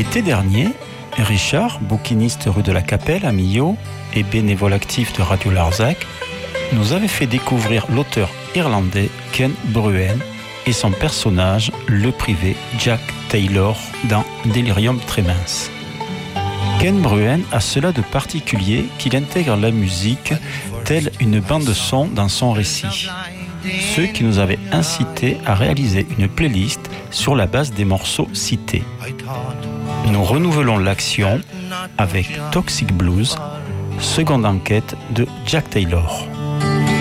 L'été dernier, Richard, bouquiniste rue de la Capelle à Millau et bénévole actif de Radio Larzac, nous avait fait découvrir l'auteur irlandais Ken Bruen et son personnage, le privé Jack Taylor, dans Delirium Tremens. Ken Bruen a cela de particulier qu'il intègre la musique telle une bande-son dans son récit. Ce qui nous avait incité à réaliser une playlist sur la base des morceaux cités. Nous renouvelons l'action avec Toxic Blues, seconde enquête de Jack Taylor.